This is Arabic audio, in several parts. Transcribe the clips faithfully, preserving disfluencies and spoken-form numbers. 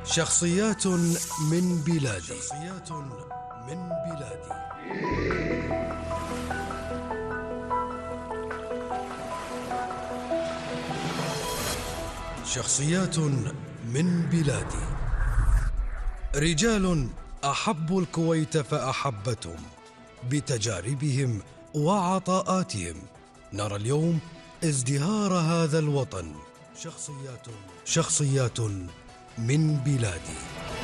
شخصيات من بلادي شخصيات من بلادي شخصيات من بلادي. رجال أحبوا الكويت فأحبتهم بتجاربهم وعطاءاتهم. نرى اليوم ازدهار هذا الوطن. شخصيات شخصيات من بلادي.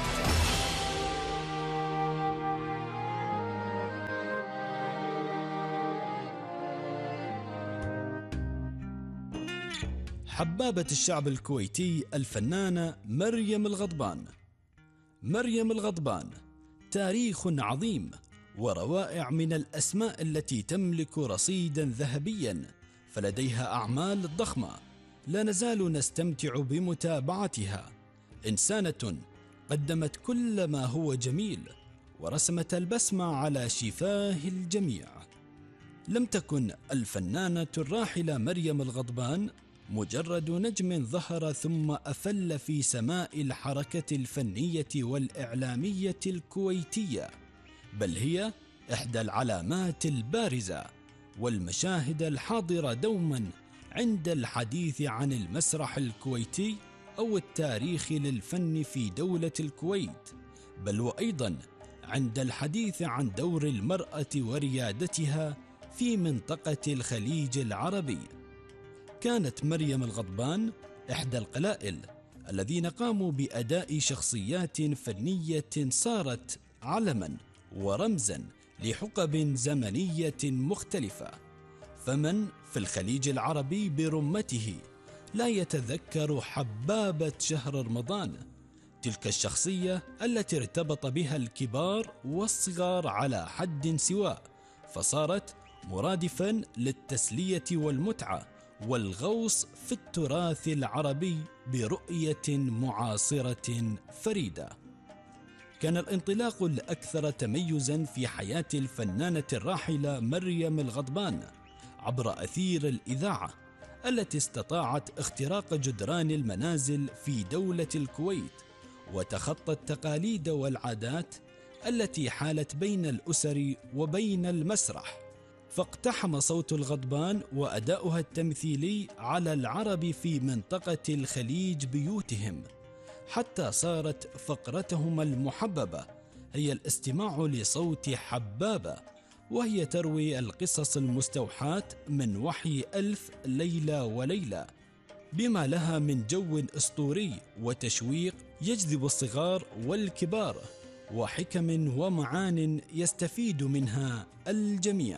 حبابة الشعب الكويتي الفنانة مريم الغضبان. مريم الغضبان تاريخ عظيم وروائع من الأسماء التي تملك رصيدا ذهبيا، فلديها أعمال ضخمة لا نزال نستمتع بمتابعتها. إنسانة قدمت كل ما هو جميل ورسمت البسمة على شفاه الجميع. لم تكن الفنانة الراحلة مريم الغضبان مجرد نجم ظهر ثم أفل في سماء الحركة الفنية والإعلامية الكويتية، بل هي إحدى العلامات البارزة والمشاهد الحاضرة دوما عند الحديث عن المسرح الكويتي أو التاريخ للفن في دولة الكويت، بل وأيضا عند الحديث عن دور المرأة وريادتها في منطقة الخليج العربي. كانت مريم الغضبان إحدى القلائل الذين قاموا بأداء شخصيات فنية صارت علما ورمزا لحقب زمنية مختلفة. فمن في الخليج العربي برمته لا يتذكر حبابة شهر رمضان، تلك الشخصية التي ارتبط بها الكبار والصغار على حد سواء، فصارت مرادفا للتسلية والمتعة والغوص في التراث العربي برؤية معاصرة فريدة. كان الانطلاق الأكثر تميزا في حياة الفنانة الراحلة مريم الغضبان عبر أثير الإذاعة التي استطاعت اختراق جدران المنازل في دولة الكويت وتخطى التقاليد والعادات التي حالت بين الأسر وبين المسرح، فاقتحم صوت الغضبان وأداؤها التمثيلي على العرب في منطقة الخليج بيوتهم، حتى صارت فقرتهم المحببة هي الاستماع لصوت حبابة وهي تروي القصص المستوحاة من وحي ألف ليلة وليلة، بما لها من جو أسطوري وتشويق يجذب الصغار والكبار وحكم ومعان يستفيد منها الجميع.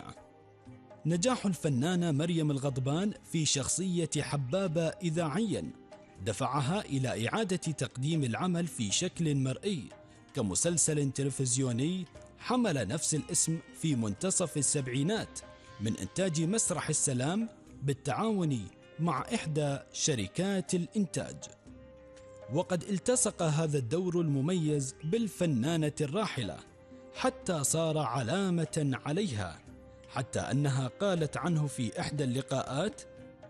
نجاح الفنانة مريم الغضبان في شخصية حبابة إذاعيا دفعها إلى إعادة تقديم العمل في شكل مرئي كمسلسل تلفزيوني حمل نفس الاسم في منتصف السبعينات من إنتاج مسرح السلام بالتعاون مع إحدى شركات الإنتاج. وقد التصق هذا الدور المميز بالفنانة الراحلة حتى صار علامة عليها، حتى أنها قالت عنه في إحدى اللقاءات: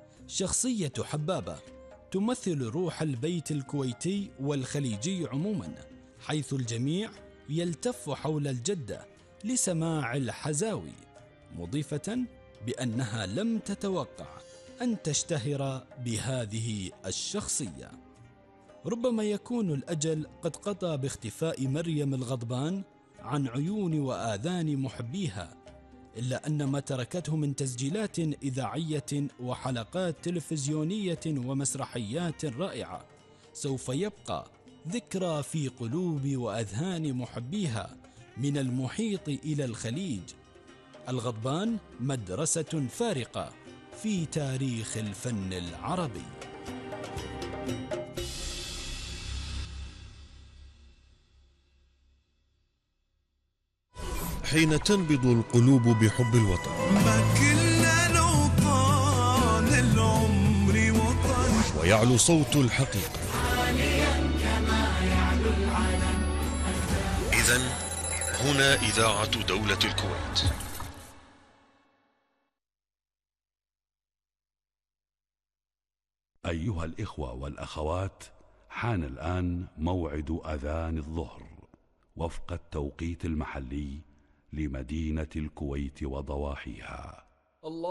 شخصية حبابة تمثل روح البيت الكويتي والخليجي عموما، حيث الجميع يلتف حول الجدة لسماع الحزاوي، مضيفة بأنها لم تتوقع أن تشتهر بهذه الشخصية. ربما يكون الأجل قد قضى باختفاء مريم الغضبان عن عيون وآذان محبيها، إلا أن ما تركته من تسجيلات إذاعية وحلقات تلفزيونية ومسرحيات رائعة سوف يبقى ذكرى في قلوب وأذهان محبيها من المحيط إلى الخليج. الغضبان مدرسة فارقة في تاريخ الفن العربي. حين تنبض القلوب بحب الوطن، ما كنا لو طال العمر وطن، ويعلو صوت الحقيقة عاليا كما يعلو العلم. إذن هنا إذاعة دولة الكويت. أيها الإخوة والأخوات، حان الآن موعد أذان الظهر وفق التوقيت المحلي لمدينة الكويت وضواحيها.